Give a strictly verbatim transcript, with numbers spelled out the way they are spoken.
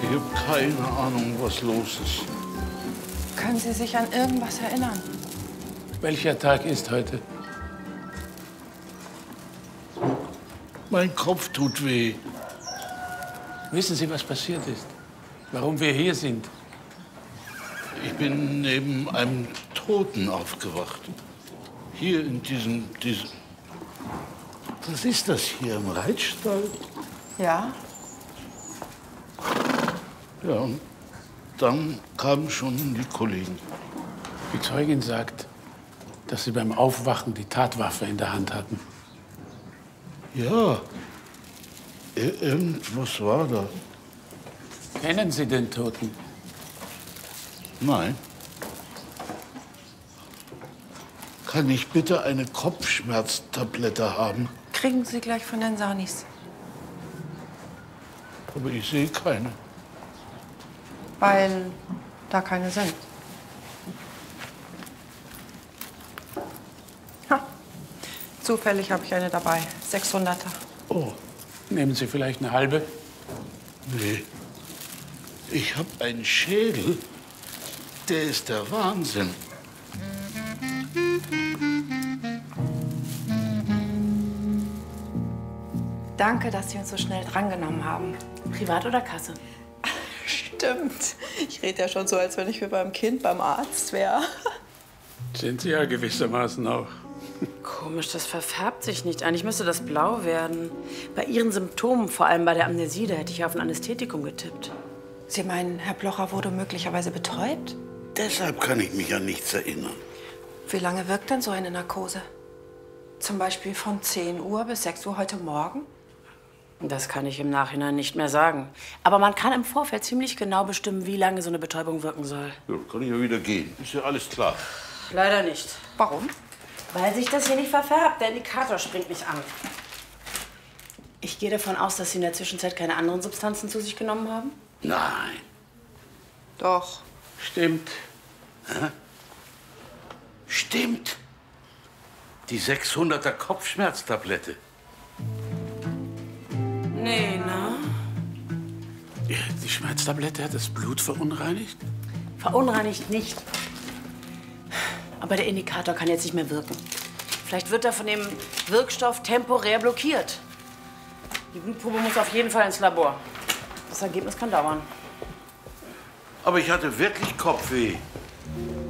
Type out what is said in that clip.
Ich habe keine Ahnung, was los ist. Können Sie sich an irgendwas erinnern? Welcher Tag ist heute? Mein Kopf tut weh. Wissen Sie, was passiert ist? Warum wir hier sind? Ich bin neben einem Toten aufgewacht. Hier in diesem, diesem... Was ist das hier, im Reitstall? Ja. Ja, und dann kamen schon die Kollegen. Die Zeugin sagt, dass Sie beim Aufwachen die Tatwaffe in der Hand hatten. Ja, Ir irgendwas war da. Kennen Sie den Toten? Nein. Kann ich bitte eine Kopfschmerztablette haben? Kriegen Sie gleich von den Sanis. Aber ich sehe keine. Weil da keine sind. Ha. Zufällig habe ich eine dabei. sechshunderter. Oh, Nehmen Sie vielleicht eine halbe? nee. Ich habe einen Schädel, der ist der Wahnsinn. Danke, dass Sie uns so schnell drangenommen haben. Privat oder Kasse? Stimmt. Ich rede ja schon so, als wenn ich wie beim Kind beim Arzt wäre. Sind Sie ja gewissermaßen auch. Komisch, das verfärbt sich nicht. Eigentlich müsste das blau werden. Bei Ihren Symptomen, vor allem bei der Amnesie, da hätte ich auf ein Anästhetikum getippt. Sie meinen, Herr Blocher wurde möglicherweise betäubt? Deshalb kann ich mich an nichts erinnern. Wie lange wirkt denn so eine Narkose? Zum Beispiel von zehn Uhr bis sechs Uhr heute Morgen? Das kann ich im Nachhinein nicht mehr sagen. Aber man kann im Vorfeld ziemlich genau bestimmen, wie lange so eine Betäubung wirken soll. Ja, kann ich ja wieder gehen. Ist ja alles klar. Leider nicht. Warum? Weil sich das hier nicht verfärbt. Der Indikator springt nicht an. Ich gehe davon aus, dass Sie in der Zwischenzeit keine anderen Substanzen zu sich genommen haben? Nein. Doch. Stimmt. Hä? Stimmt. Die sechshunderter Kopfschmerztablette. Nee, ne? Ja, die Schmerztablette hat das Blut verunreinigt? Verunreinigt nicht. Aber der Indikator kann jetzt nicht mehr wirken. Vielleicht wird er von dem Wirkstoff temporär blockiert. Die Blutprobe muss auf jeden Fall ins Labor. Das Ergebnis kann dauern. Aber ich hatte wirklich Kopfweh.